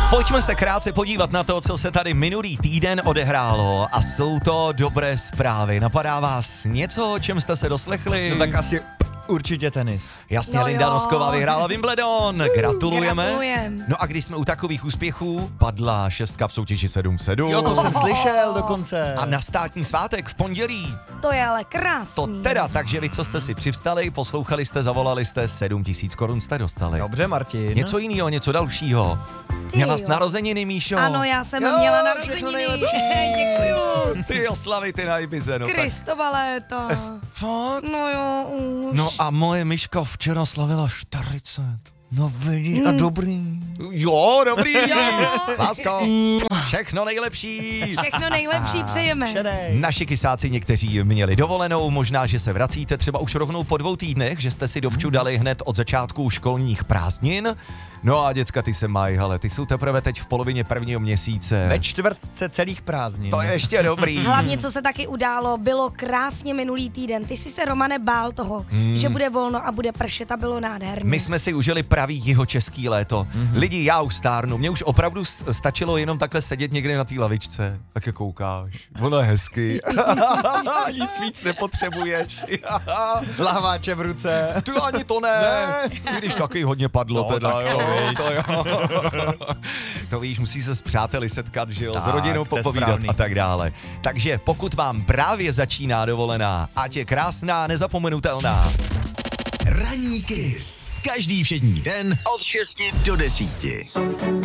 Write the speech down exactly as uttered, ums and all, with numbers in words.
Pojďme se krátce podívat na to, co se tady minulý týden odehrálo a jsou to dobré zprávy. Napadá vás něco, o čem jste se doslechli? No tak asi určitě tenis. Jasně, No Linda jo. Nosková vyhrála Wimbledon. Gratulujeme. Gratulujem. No a když jsme u takových úspěchů, padla šestka v soutěži sedm v sedm. Jo, to jsem slyšel dokonce. A na státní svátek v pondělí. To je ale krásný. To teda, takže vy, co jste si přivstali, poslouchali jste, zavolali jste, sedm tisíc korun jste dostali. Dobře, Martin. Něco jiného, něco dalšího. Ty Měla jo. jsi narozeniny, Míšo. Ano, já jsem Jo, měla všechno narozeniny. nejlepší. Děkuju. Ty oslavy, ty na Ibize, no tak. Kristova léta. Fakt? No jo, už. No a moje Myška včera slavila čtyřicet. No vidíš, a dobrý. Jo, dobrý. Jo. Lásko, všechno nejlepší. Všechno nejlepší přejeme. Šedej. Naši kysáci někteří měli dovolenou, možná, že se vracíte třeba už rovnou po dvou týdnech, že jste si dovču dali hned od začátku školních prázdnin. No a děcka, ty se mají, hele, ty jsou teprve teď v polovině prvního měsíce. Ve čtvrtce celých prázdnin. To je ještě dobrý. Hlavně, co se taky událo, bylo krásně minulý týden. Ty jsi se, Romane, bál toho, že bude volno a bude pršet a bylo nádherně. My jsme si užili pravý jihočeský léto. Mm-hmm. Lidi, já už stárnu, mě už opravdu s- stačilo jenom takhle sedět někde na té lavičce. Tak jak koukáš, ono je hezky. Nic víc nepotřebuješ. Láváče v ruce. Ty ani to ne. ne. I když taky hodně padlo No, teda, tak jo. to To, jo. To víš, musí se s přáteli setkat, že jo, Tak, s rodinou to je popovídat správný. a tak dále. Takže pokud vám právě začíná dovolená, ať je krásná, nezapomenutelná. Ranní kys. Každý všední den od šesti do desíti.